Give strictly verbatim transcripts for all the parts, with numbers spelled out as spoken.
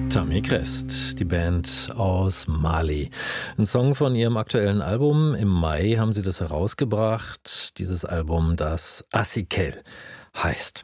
Tammy Crest, die Band aus Mali. Ein Song von ihrem aktuellen Album. Im Mai haben sie das herausgebracht. Dieses Album, das Asikel heißt.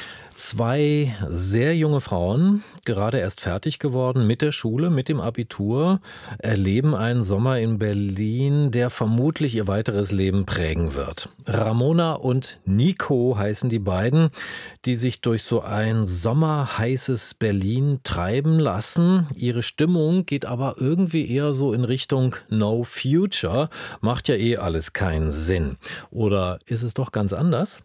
Zwei sehr junge Frauen, gerade erst fertig geworden mit der Schule, mit dem Abitur, erleben einen Sommer in Berlin, der vermutlich ihr weiteres Leben prägen wird. Ramona und Nico heißen die beiden, die sich durch so ein sommerheißes Berlin treiben lassen. Ihre Stimmung geht aber irgendwie eher so in Richtung No Future. Macht ja eh alles keinen Sinn. Oder ist es doch ganz anders?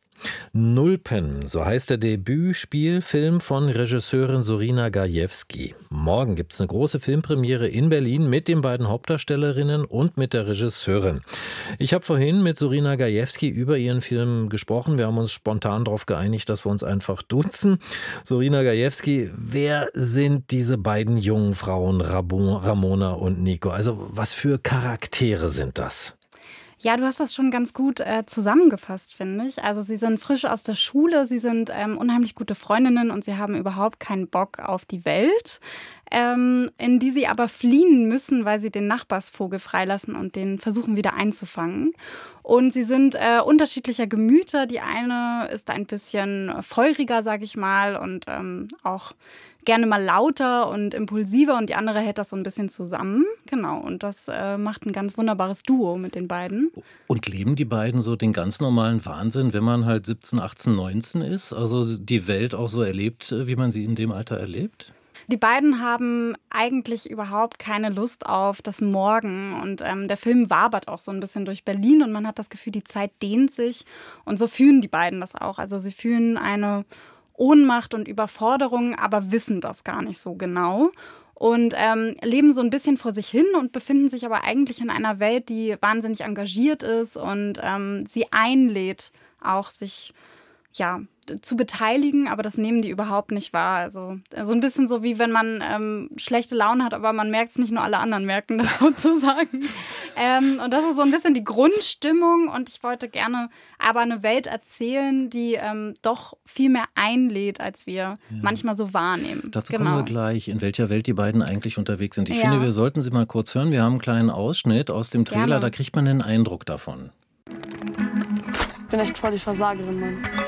Nulpen, so heißt der Debütspielfilm von Regisseurin Sorina Gajewski. Morgen gibt es eine große Filmpremiere in Berlin mit den beiden Hauptdarstellerinnen und mit der Regisseurin. Ich habe vorhin mit Sorina Gajewski über ihren Film gesprochen. Wir haben uns spontan darauf geeinigt, dass wir uns einfach duzen. Sorina Gajewski, wer sind diese beiden jungen Frauen, Ramona und Nico? Also was für Charaktere sind das? Ja, du hast das schon ganz gut äh, zusammengefasst, finde ich. Also sie sind frisch aus der Schule, sie sind ähm, unheimlich gute Freundinnen und sie haben überhaupt keinen Bock auf die Welt, ähm, in die sie aber fliehen müssen, weil sie den Nachbarsvogel freilassen und den versuchen wieder einzufangen. Und sie sind äh, unterschiedlicher Gemüter. Die eine ist ein bisschen feuriger, sag ich mal, und ähm, auch gerne mal lauter und impulsiver und die andere hält das so ein bisschen zusammen. Genau, und das äh, macht ein ganz wunderbares Duo mit den beiden. Und leben die beiden so den ganz normalen Wahnsinn, wenn man halt siebzehn, achtzehn, neunzehn ist? Also die Welt auch so erlebt, wie man sie in dem Alter erlebt? Die beiden haben eigentlich überhaupt keine Lust auf das Morgen und ähm, der Film wabert auch so ein bisschen durch Berlin und man hat das Gefühl, die Zeit dehnt sich und so fühlen die beiden das auch. Also sie fühlen eine Ohnmacht und Überforderung, aber wissen das gar nicht so genau und ähm, leben so ein bisschen vor sich hin und befinden sich aber eigentlich in einer Welt, die wahnsinnig engagiert ist und ähm, sie einlädt, auch sich ja zu beteiligen, aber das nehmen die überhaupt nicht wahr. Also so ein bisschen so, wie wenn man ähm, schlechte Laune hat, aber man merkt es nicht, nur alle anderen merken das sozusagen. ähm, und das ist so ein bisschen die Grundstimmung und ich wollte gerne aber eine Welt erzählen, die ähm, doch viel mehr einlädt, als wir ja. manchmal so wahrnehmen. Dazu genau. kommen wir gleich, in welcher Welt die beiden eigentlich unterwegs sind. Ich ja. finde, wir sollten sie mal kurz hören. Wir haben einen kleinen Ausschnitt aus dem Trailer, Gerne. Da kriegt man einen Eindruck davon. Ich bin echt voll die Versagerin, Mann.